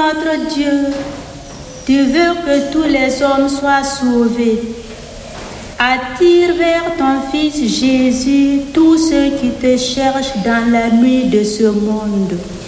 notre Dieu, tu veux que tous les hommes soient sauvés. Attire vers ton Fils Jésus tous ceux qui te cherchent dans la nuit de ce monde.